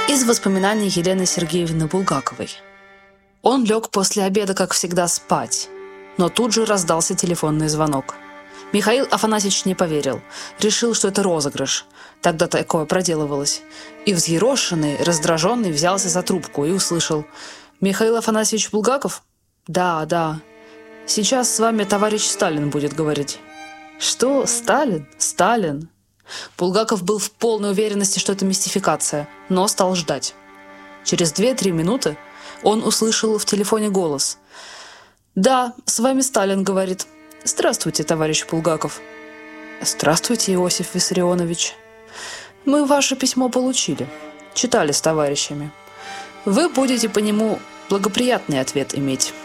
Из воспоминаний Елены Сергеевны Булгаковой. Он лег после обеда, как всегда, спать. Но тут же раздался телефонный звонок. Михаил Афанасьевич не поверил. Решил, что это розыгрыш. Тогда такое проделывалось. И взъерошенный, раздраженный взялся за трубку и услышал: «Михаил Афанасьевич Булгаков? Да, да. Сейчас с вами товарищ Сталин будет говорить». «Что? Сталин? Сталин?» Булгаков был в полной уверенности, что это мистификация, но стал ждать. Через 2-3 минуты он услышал в телефоне голос. «Да, с вами Сталин говорит. Здравствуйте, товарищ Булгаков». «Здравствуйте, Иосиф Виссарионович. Мы ваше письмо получили. Читали с товарищами. Вы будете по нему благоприятный ответ иметь».